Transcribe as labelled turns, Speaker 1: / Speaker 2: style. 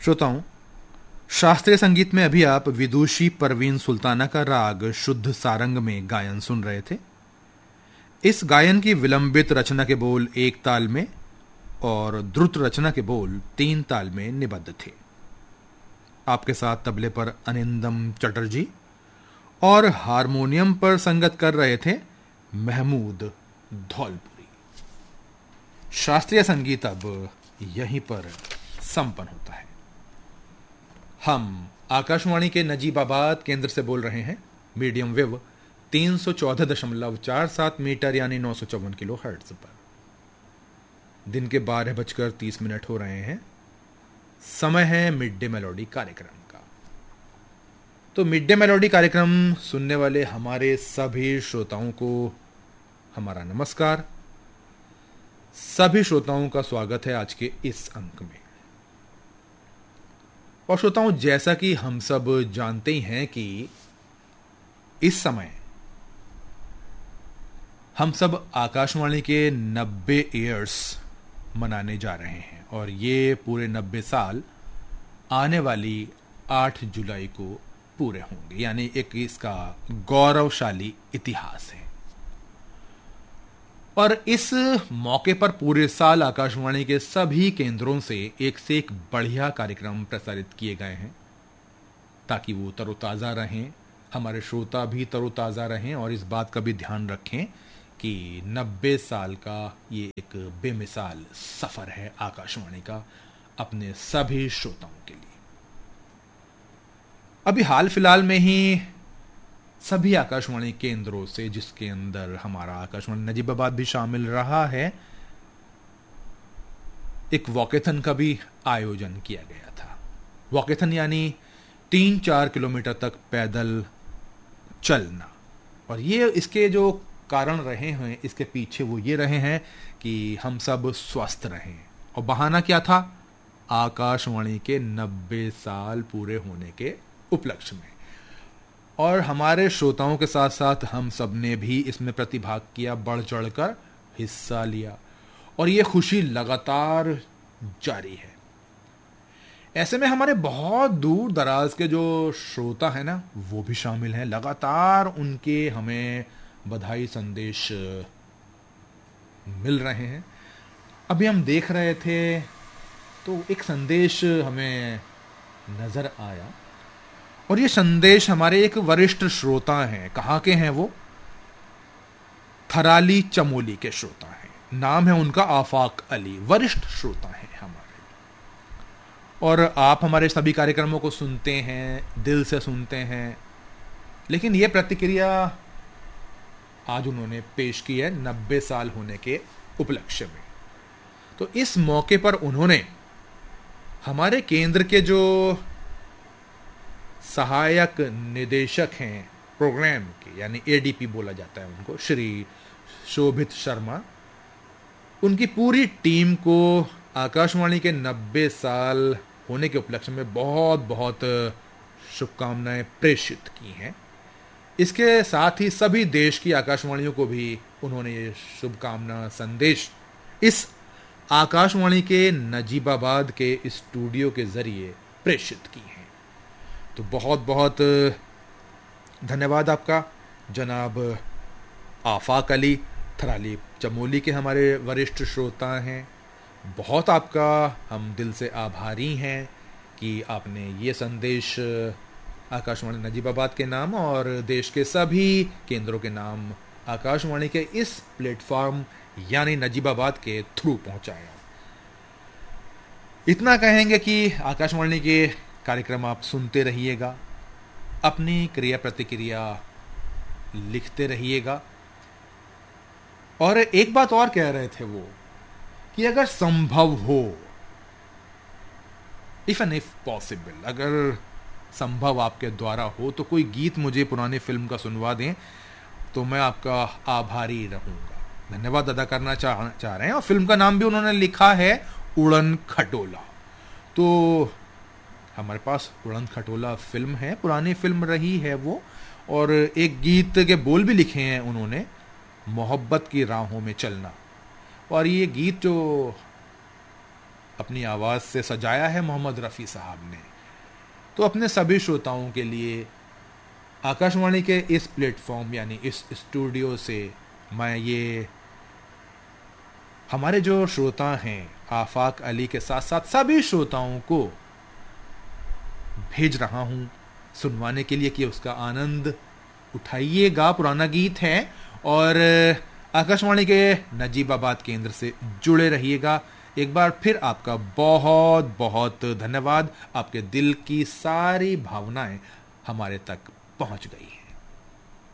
Speaker 1: श्रोताओं, शास्त्रीय संगीत में अभी आप विदुषी परवीन सुल्ताना का राग शुद्ध सारंग में गायन सुन रहे थे। इस गायन की विलंबित रचना के बोल एक ताल में और द्रुत रचना के बोल 3 ताल में निबद्ध थे। आपके साथ तबले पर अनिंदम चटर्जी और हारमोनियम पर संगत कर रहे थे महमूद धौलपुरी। शास्त्रीय संगीत अब यहीं पर संपन्न होता है। हम आकाशवाणी के नजीबाबाद केंद्र से बोल रहे हैं, मीडियम वेव 314.47 मीटर यानी 954 किलो हर्ट्ज पर। दिन के 12:30 हो रहे हैं। समय है मिड डे मेलोडी कार्यक्रम का। तो मिड डे मेलोडी कार्यक्रम सुनने वाले हमारे सभी श्रोताओं को हमारा नमस्कार। सभी श्रोताओं का स्वागत है आज के इस अंक में। और श्रोताओं, जैसा कि हम सब जानते ही हैं कि इस समय हम सब आकाशवाणी के 90 ईयर्स मनाने जा रहे हैं और ये पूरे 90 साल आने वाली 8 जुलाई को पूरे होंगे, यानी एक इसका गौरवशाली इतिहास है। और इस मौके पर पूरे साल आकाशवाणी के सभी केंद्रों से एक बढ़िया कार्यक्रम प्रसारित किए गए हैं ताकि वो तरोताज़ा रहें, हमारे श्रोता भी तरोताज़ा रहें और इस बात का भी ध्यान रखें कि 90 साल का ये एक बेमिसाल सफ़र है आकाशवाणी का अपने सभी श्रोताओं के लिए। अभी हाल फिलहाल में ही सभी आकाशवाणी केंद्रों से, जिसके अंदर हमारा आकाशवाणी नजीबाबाद भी शामिल रहा है, एक वॉकेथन का भी आयोजन किया गया था। वॉकेथन यानी 3-4 किलोमीटर तक पैदल चलना। और ये इसके जो कारण रहे हैं, इसके पीछे वो ये रहे हैं कि हम सब स्वस्थ रहें। और बहाना क्या था? आकाशवाणी के 90 साल पूरे होने के उपलक्ष्य में। और हमारे श्रोताओं के साथ साथ हम सब ने भी इसमें प्रतिभाग किया, बढ़ चढ़कर हिस्सा लिया और ये खुशी लगातार जारी है। ऐसे में हमारे बहुत दूर दराज के जो श्रोता हैं ना, वो भी शामिल हैं। लगातार उनके हमें बधाई संदेश मिल रहे हैं। अभी हम देख रहे थे तो एक संदेश हमें नजर आया और ये संदेश हमारे एक वरिष्ठ श्रोता हैं। कहाँ के हैं वो? थराली चमोली के श्रोता हैं। नाम है उनका आफाक अली। वरिष्ठ श्रोता हैं हमारे। और आप हमारे सभी कार्यक्रमों को सुनते हैं, दिल से सुनते हैं। लेकिन ये प्रतिक्रिया आज उन्होंने पेश की है 90 साल होने के उपलक्ष्य में। तो इस मौके पर उन्होंने हमारे केंद्र के जो सहायक निदेशक हैं प्रोग्राम के, यानी एडीपी बोला जाता है उनको, श्री शोभित शर्मा, उनकी पूरी टीम को आकाशवाणी के 90 साल होने के उपलक्ष्य में बहुत बहुत शुभकामनाएं प्रेषित की हैं। इसके साथ ही सभी देश की आकाशवाणियों को भी उन्होंने ये शुभकामना संदेश इस आकाशवाणी के नजीबाबाद के स्टूडियो के जरिए प्रेषित की हैं। तो बहुत बहुत धन्यवाद आपका जनाब आफाक अली। थराली चमोली के हमारे वरिष्ठ श्रोता हैं। बहुत आपका हम दिल से आभारी हैं कि आपने ये संदेश आकाशवाणी नजीबाबाद के नाम और देश के सभी केंद्रों के नाम आकाशवाणी के इस प्लेटफॉर्म यानी नजीबाबाद के थ्रू पहुंचाया। इतना कहेंगे कि आकाशवाणी के कार्यक्रम आप सुनते रहिएगा, अपनी क्रिया प्रतिक्रिया लिखते रहिएगा। और एक बात और कह रहे थे वो कि अगर संभव हो, इफ पॉसिबल, अगर संभव आपके द्वारा हो तो कोई गीत मुझे पुरानी फिल्म का सुनवा दें तो मैं आपका आभारी रहूंगा। धन्यवाद अदा करना चाह रहे हैं। और फिल्म का नाम भी उन्होंने लिखा है उड़न खटोला। तो हमारे पास उड़न खटोला फिल्म है, पुरानी फिल्म रही है वो। और एक गीत के बोल भी लिखे हैं उन्होंने, मोहब्बत की राहों में चलना। और ये गीत जो अपनी आवाज़ से सजाया है मोहम्मद रफ़ी साहब ने। तो अपने सभी श्रोताओं के लिए आकाशवाणी के इस प्लेटफॉर्म यानी इस स्टूडियो से मैं ये हमारे जो श्रोता हैं आफाक अली के साथ साथ सभी श्रोताओं को भेज रहा हूँ सुनवाने के लिए कि उसका आनंद उठाइएगा। पुराना गीत है और आकाशवाणी के नजीबाबाद केंद्र से जुड़े रहिएगा। एक बार फिर आपका बहुत बहुत धन्यवाद। आपके दिल की सारी भावनाएं हमारे तक पहुंच गई हैं।